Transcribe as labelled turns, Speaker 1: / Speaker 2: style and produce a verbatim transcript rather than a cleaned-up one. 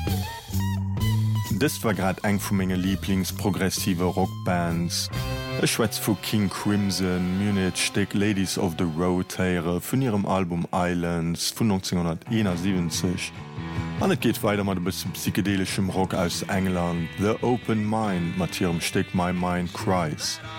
Speaker 1: Das war grad eng vu menge Lieblingsprogressive Rockbands. E Schwez vu King Crimson, Munich steck Ladies of the Roadere vun ihrem Album Islands vun neunzehnhunderteinundsiebzig. An et geht weiter mat e bis psychedelischem Rock aus England, The Open Mind mat ihrem Steck My Mind Cries.